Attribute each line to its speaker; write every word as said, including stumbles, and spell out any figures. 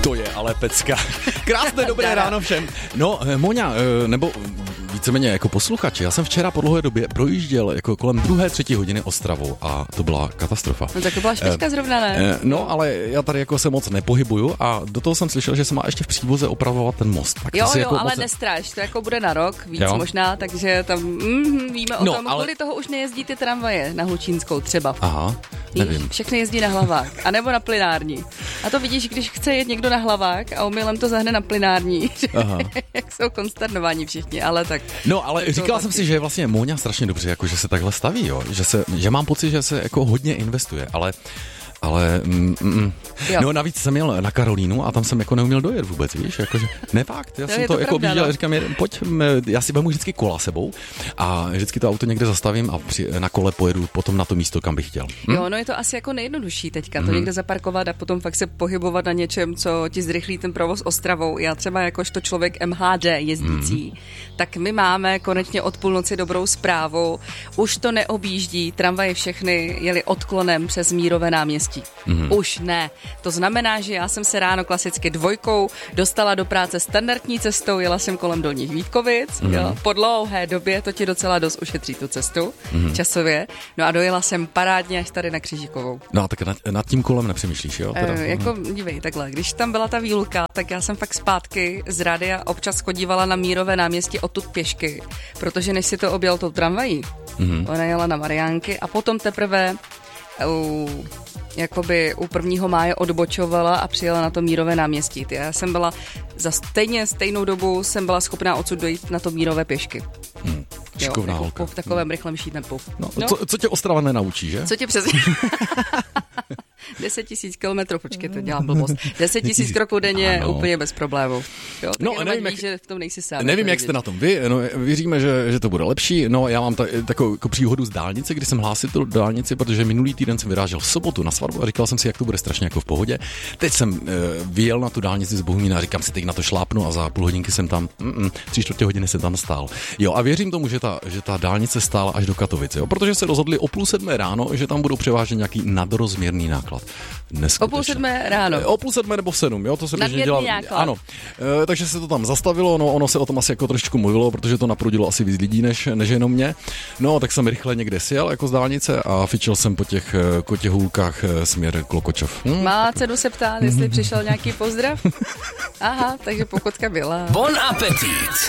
Speaker 1: To je ale pecka. Krásné dobré ráno všem. No, Moňa, nebo víceméně jako posluchači, já jsem včera po dlouhé době projížděl jako kolem druhé, třetí hodiny Ostravou a to byla katastrofa.
Speaker 2: No tak to byla špička eh, zrovna, ne?
Speaker 1: No, ale já tady jako se moc nepohybuju a do toho jsem slyšel, že se má ještě v přívoze opravovat ten most. Tak
Speaker 2: jo, jo,
Speaker 1: jako
Speaker 2: ale
Speaker 1: moc...
Speaker 2: nestráž, to jako bude na rok, víc
Speaker 1: jo.
Speaker 2: možná, takže tam mm, víme o
Speaker 1: no,
Speaker 2: tom,
Speaker 1: ale...
Speaker 2: kvůli toho už nejezdí ty tramvaje na Hlučínskou třeba.
Speaker 1: Aha, nevím.
Speaker 2: Všechny jezdí na hlavák, anebo na plynární. A to vidíš, když chce jet někdo na hlavák a omylem to zahne na plynární. Jak jsou konsternováni všichni, ale tak.
Speaker 1: No, ale říkala jsem si, že je vlastně Móňa strašně dobře, jako že se takhle staví, jo, že se, že mám pocit, že se jako hodně investuje, ale ale mm, mm. No navíc jsem jel na Karolínu a tam jsem jako neuměl dojet vůbec, víš, jakože nefakt, já
Speaker 2: to
Speaker 1: jsem to,
Speaker 2: to
Speaker 1: jako
Speaker 2: pravda,
Speaker 1: viděl,
Speaker 2: no.
Speaker 1: říkám, pojď, já si vemu vždycky kola sebou a vždycky to auto někde zastavím a při, na kole pojedu potom na to místo, kam bych chtěl. Hm?
Speaker 2: Jo, no je to asi jako nejjednodušší teďka, to
Speaker 1: hm.
Speaker 2: někde zaparkovat a potom fakt se pohybovat na něčem, co ti zrychlí ten provoz Ostravou. Já třeba jakožto člověk M H D jezdící, hm. tak my máme konečně od půlnoci dobrou zprávu, už to neobjíždí, tramvaje všechny jeli odklonem přes Mírové náměstí. Hm. Už ne. To znamená, že já jsem se ráno klasicky dvojkou dostala do práce standardní cestou, jela jsem kolem Dolních Vítkovic, mm. jo. Po dlouhé době to ti docela dost ušetří tu cestu, mm. časově. No a dojela jsem parádně až tady na Křížikovou.
Speaker 1: No a tak nad, nad tím kolem nepřemýšlíš, jo? Teda,
Speaker 2: e, jako, dívej, takhle, když tam byla ta výluka, tak já jsem fakt zpátky z rádia občas chodívala na Mírové náměstí odtud pěšky, protože než si to objel tou tramvají, mm. ona jela na Mariánky a potom teprve u, jakoby u prvního máje odbočovala a přijela na to Mírové náměstí. Já jsem byla za stejně stejnou dobu jsem byla schopná odsud dojít na to Mírové pěšky.
Speaker 1: Hmm. Šikovná
Speaker 2: jo,
Speaker 1: holka.
Speaker 2: Po, v takovém rychlém tempu.
Speaker 1: No, no. Co, co tě Ostrava nenaučí, že?
Speaker 2: Co tě přesně... Deset tisíc kilometrů, počkej, to dělám blbost. Deset tisíc kroků denně ano. Úplně bez problémů. Jo, tak no, nevím, jak, že v tom nejsi sám.
Speaker 1: Nevím, jak jste na tom vy, no, věříme, že, že to bude lepší. No, já mám ta, takovou jako příhodu z dálnice, kdy jsem hlásil tu dálnici, protože minulý týden jsem vyrážel v sobotu na svatbu a říkal jsem si, jak to bude strašně jako v pohodě. Teď jsem uh, vyjel na tu dálnici z Bohumína a říkám si, teď na to šlápnu a za půl hodinky jsem tam, mm, tři čtvrtě hodiny jsem tam stál. Jo, a věřím tomu, že ta, že ta dálnice stála až do Katovice, jo, protože se rozhodli o půl sedmé ráno, že tam budou převážet nějaký nadrozměrný náklad.
Speaker 2: O půl sedmé ráno.
Speaker 1: O půl sedmé nebo v sedm, jo, to se běžně dělá. Ano, e, takže se to tam zastavilo, no ono se o tom asi jako trošičku mluvilo, protože to naprudilo asi víc lidí, než, než jenom mě. No, tak jsem rychle někde sjel jako z dálnice a fičil jsem po těch kotěhůlkách směr Klokočov. Hm?
Speaker 2: Má cenu se ptát, jestli přišel nějaký pozdrav? Aha, takže pokotka byla.
Speaker 3: Bon appetit!